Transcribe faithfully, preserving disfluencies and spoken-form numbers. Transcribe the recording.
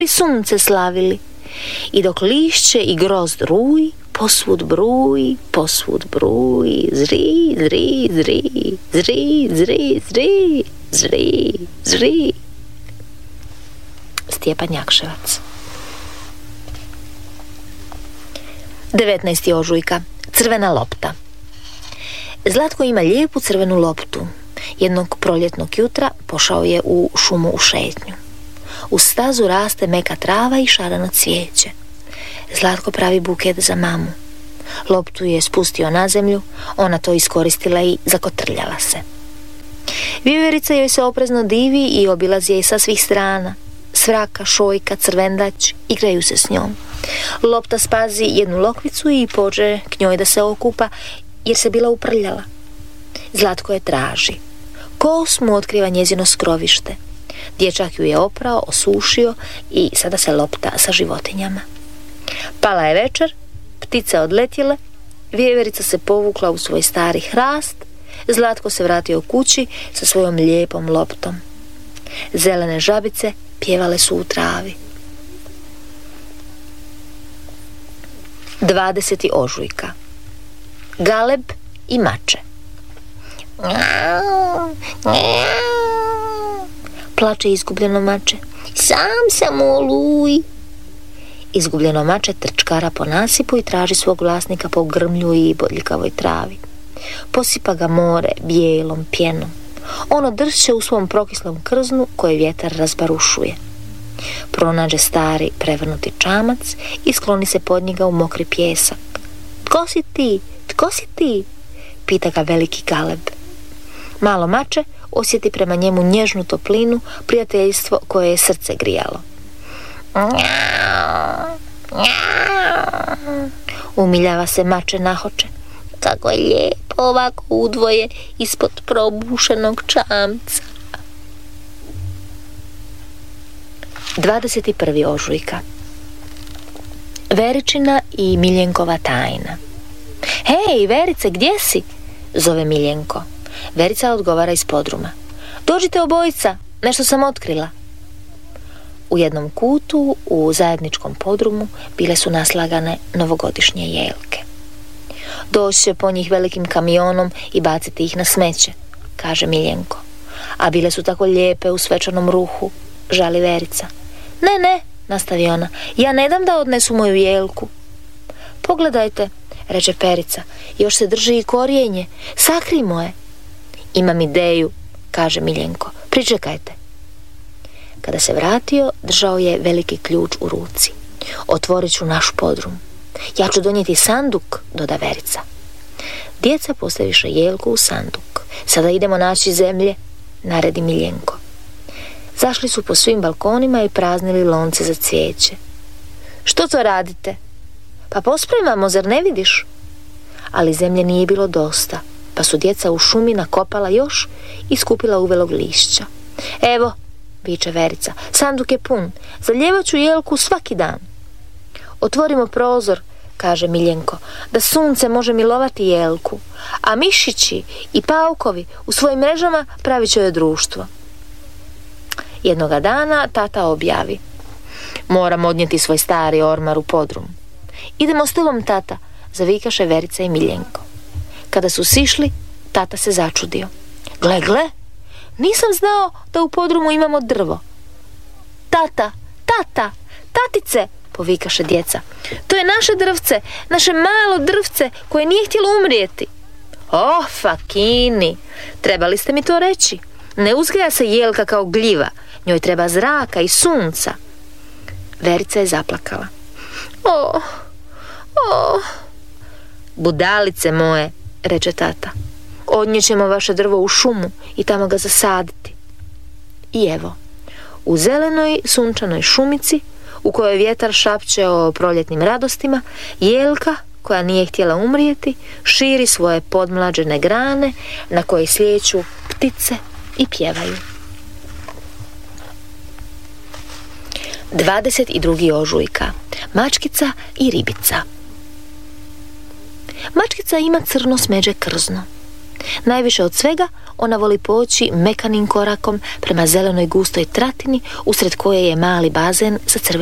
i sunce slavili. I dok lišće i grozd ruji, posvud bruji, posvud bruji, zri, zri, zri, zri, zri, zri, zri, zri. Stjepan Jakševac. devetnaesti ožujka. Crvena lopta. Zlatko ima lijepu crvenu loptu. Jednog proljetnog jutra pošao je u šumu u šetnju. Uz stazu raste meka trava i šarano cvijeće. Zlatko pravi buket za mamu. Loptu je spustio na zemlju, ona to iskoristila i zakotrljala se. Vijeverica joj se oprezno divi i obilazi je sa svih strana. Svraka, šojka, crvendać igraju se s njom. Lopta spazi jednu lokvicu i pođe k njoj da se okupa, jer se bila uprljala. Zlatko je traži. Kos mu otkriva njezino skrovište. Dječak ju je oprao, osušio i sada se lopta sa životinjama. Pala je večer, ptice odletjele, vijeverica se povukla u svoj stari hrast, Zlatko se vratio kući sa svojom lijepom loptom. Zelene žabice pjevale su u travi. dvadesetog ožujka. Galeb i mače. Plače izgubljeno mače. Sam sam u oluji. Izgubljeno mače trčkara po nasipu i traži svog vlasnika po grmlju i bodljikavoj travi. Posipa ga more bijelom pjenom. Ono dršće u svom prokislom krznu koje vjetar razbarušuje. Pronađe stari prevrnuti čamac i skloni se pod njega u mokri pjesak. Tko si ti? Tko si ti? Pita ga veliki Galeb. Malo mače osjeti prema njemu nježnu toplinu, prijateljstvo koje je srce grijalo. Umiljava se mače nahoče. Kako je lijepo ovako udvoje ispod probušenog čamca. dvadeset prvi ožujka. Veričina i Miljenkova tajna. Hej, Verice, gdje si? Zove Miljenko. Verica odgovara iz podruma. Dođite obojica, nešto sam otkrila. U jednom kutu, u zajedničkom podrumu, bile su naslagane novogodišnje jelke. Doći će po njih velikim kamionom i baciti ih na smeće, kaže Miljenko. A bile su tako lijepe u svečanom ruhu, žali Verica. Ne, ne, nastavi ona, ja ne dam da odnesu moju jelku. Pogledajte, reče Perica, još se drži i korijenje, sakrimo je. Imam ideju, kaže Miljenko, pričekajte. Kada se vratio, držao je veliki ključ u ruci. Otvorit ću naš podrum. Ja ću donijeti sanduk, doda Verica. Djeca postaviše jelku u sanduk. Sada idemo naći zemlje, naredi Miljenko. Zašli su po svim balkonima i praznili lonce za cvijeće. Što to radite? Pa pospremamo, zar ne vidiš? Ali zemlje nije bilo dosta, pa su djeca u šumi nakopala još i skupila uvelog lišća. Evo, viče Verica, sanduk je pun, zaljevat ću jelku svaki dan. Otvorimo prozor, kaže Miljenko, da sunce može milovati jelku, a mišići i paukovi u svojim mrežama pravit će joj društvo. Jednoga dana tata objavi. Moram odnijeti svoj stari ormar u podrum. Idemo s tobom, tata, zavikaše Verica i Miljenko. Kada su sišli, tata se začudio. Gle, gle, nisam znao da u podrumu imamo drvo. Tata, tata, tatice, povikaše djeca. To je naše drvce, naše malo drvce koje nije htjelo umrijeti. Oh, fakini, trebali ste mi to reći. Ne uzgaja se jelka kao gljiva, njoj treba zraka i sunca. Verica je zaplakala. Oh, oh. Budalice moje, reče tata. Odnijećemo vaše drvo u šumu i tamo ga zasaditi. I evo, u zelenoj sunčanoj šumici, u kojoj vjetar šapće o proljetnim radostima, jelka, koja nije htjela umrijeti, širi svoje podmlađene grane na koje slijeću ptice i pjevaju. dvadeset drugi ožujka. Mačkica i ribica. Mačkica ima crno smeđe krzno. Najviše od svega ona voli poći mekanim korakom prema zelenoj gustoj tratini usred koje je mali bazen sa crvenim